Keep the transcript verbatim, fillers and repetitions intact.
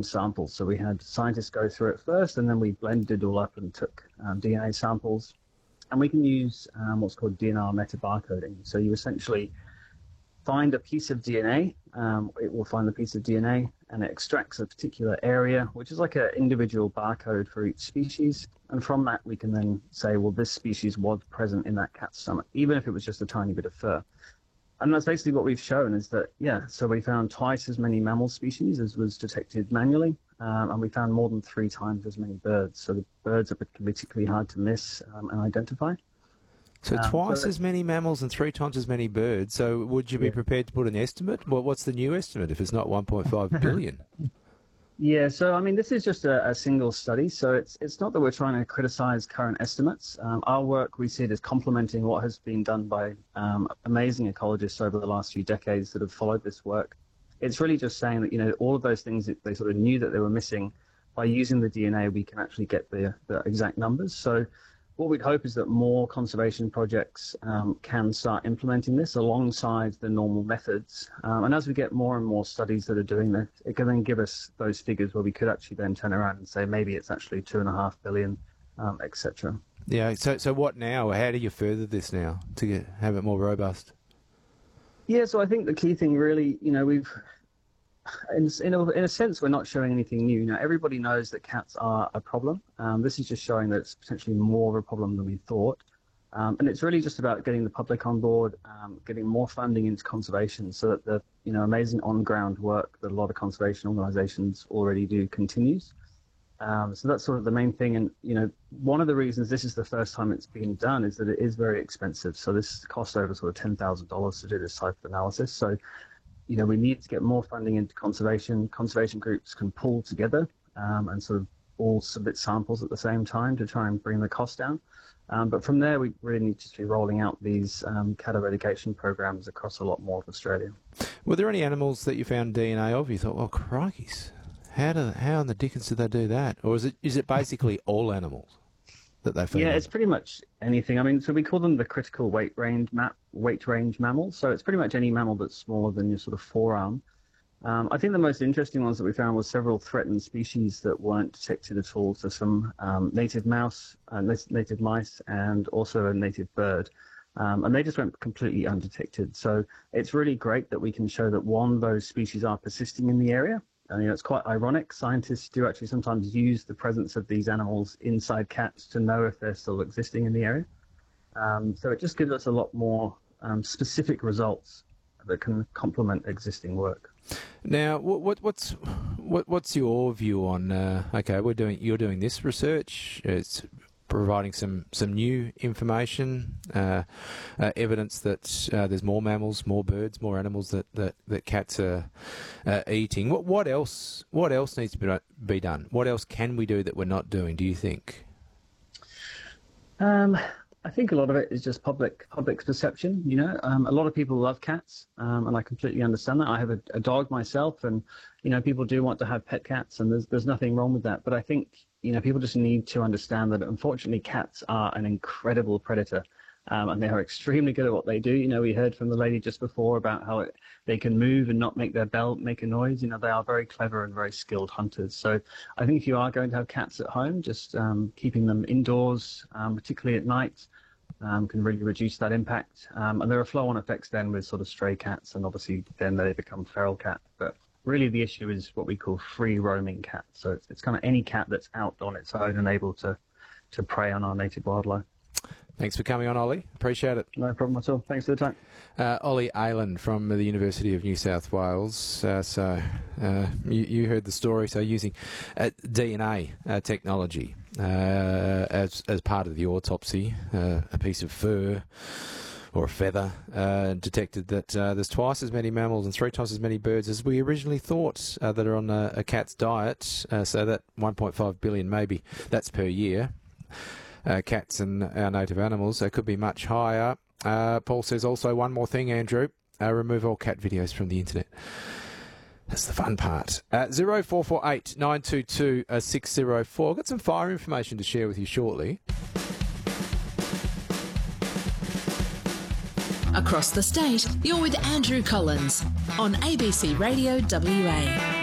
samples. So we had scientists go through it first, and then we blended it all up and took um, D N A samples. And we can use um, what's called D N R metabarcoding. So you essentially find a piece of D N A, um, it will find the piece of D N A, and it extracts a particular area, which is like an individual barcode for each species. And from that, we can then say, well, this species was present in that cat's stomach, even if it was just a tiny bit of fur. And that's basically what we've shown is that, yeah, so we found twice as many mammal species as was detected manually, um, and we found more than three times as many birds. So the birds are particularly hard to miss um, and identify. So Um, twice so as many mammals and three times as many birds. So would you be Yeah. prepared to put an estimate? Well, what's the new estimate if it's not one point five billion? Yeah, so I mean, this is just a, a single study, so it's it's not that we're trying to criticize current estimates. Um, our work, we see it as complementing what has been done by um, amazing ecologists over the last few decades that have followed this work. It's really just saying that, you know, all of those things that they sort of knew that they were missing, by using the D N A, we can actually get the, the exact numbers. So what we'd hope is that more conservation projects um, can start implementing this alongside the normal methods. Um, and as we get more and more studies that are doing this, it can then give us those figures where we could actually then turn around and say maybe it's actually two and a half billion, um, et cetera. Yeah. So so what now? How do you further this now to get, have it more robust? Yeah, so I think the key thing really, you know, we've, in, in, a, in a sense, we're not showing anything new. Now, everybody knows that cats are a problem. Um, this is just showing that it's potentially more of a problem than we thought. Um, and it's really just about getting the public on board, um, getting more funding into conservation so that the, you know, amazing on-ground work that a lot of conservation organizations already do continues. Um, so that's sort of the main thing. And, you know, one of the reasons this is the first time it's being done is that it is very expensive. So this costs over sort of ten thousand dollars to do this type of analysis. So, you know, we need to get more funding into conservation. Conservation groups can pull together um, and sort of all submit samples at the same time to try and bring the cost down. Um, but from there, we really need to be rolling out these um, cat eradication programs across a lot more of Australia. Were there any animals that you found D N A of? You thought, oh, crikeys, how do how in the dickens did they do that? Or is it is it basically all animals that they found? Yeah, it's pretty much anything. I mean, so we call them the critical weight range map, weight range mammals. So it's pretty much any mammal that's smaller than your sort of forearm. Um, I think the most interesting ones that we found was several threatened species that weren't detected at all. So some um, native mouse, uh, native mice, and also a native bird. Um, and they just went completely undetected. So it's really great that we can show that, one, those species are persisting in the area. And, you know, it's quite ironic. Scientists do actually sometimes use the presence of these animals inside cats to know if they're still existing in the area. Um, so it just gives us a lot more um, specific results that can complement existing work. Now, what, what, what's what, what's your view on? Uh, okay, we're doing you're doing this research. It's providing some, some new information, uh, uh, evidence that uh, there's more mammals, more birds, more animals that, that, that cats are uh, eating. What what else what else needs to be, be done? What else can we do that we're not doing, do you think? Um, I think a lot of it is just public public's perception. You know, um, a lot of people love cats, um, and I completely understand that. I have a, a dog myself, and you know, people do want to have pet cats, and there's there's nothing wrong with that. But I think, you know, people just need to understand that unfortunately cats are an incredible predator, um, and they are extremely good at what they do. You know, we heard from the lady just before about how it, they can move and not make their bell make a noise. You know, they are very clever and very skilled hunters. So I think if you are going to have cats at home, just um, keeping them indoors, um, particularly at night, um, can really reduce that impact. Um, and there are flow-on effects then with sort of stray cats, and obviously then they become feral cats. But really the issue is what we call free roaming cats. So it's, it's kind of any cat that's out on its own and able to, to prey on our native wildlife. Thanks for coming on, Ollie. Appreciate it. No problem at all. Thanks for the time. Uh, Ollie Aylan from the University of New South Wales. Uh, so uh, you, you heard the story. So using uh, D N A uh, technology uh, as as part of the autopsy, uh, a piece of fur or a feather uh, detected that uh, there's twice as many mammals and three times as many birds as we originally thought uh, that are on a, a cat's diet. Uh, so that one point five billion, maybe that's per year. Uh, cats and our native animals, they could be much higher. Uh, Paul says also one more thing, Andrew, uh, remove all cat videos from the internet. That's the fun part. Uh, zero four four eight nine two two six zero four. I've got some fire information to share with you shortly. Across the state, you're with Andrew Collins on A B C Radio W A.